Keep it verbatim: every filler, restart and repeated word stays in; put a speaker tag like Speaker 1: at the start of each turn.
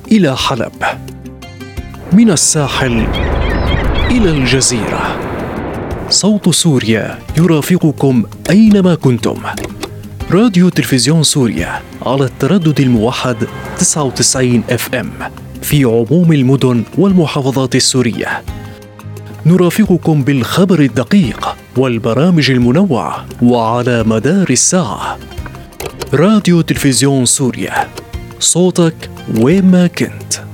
Speaker 1: إلى حلب، من الساحل إلى الجزيرة، صوت سوريا يرافقكم أينما كنتم. راديو تلفزيون سوريا على التردد الموحد تسعة وتسعين إف إم في عموم المدن والمحافظات السورية. نرافقكم بالخبر الدقيق والبرامج المنوعة وعلى مدار الساعة. راديو تلفزيون سوريا، صوتك وين ما كنت.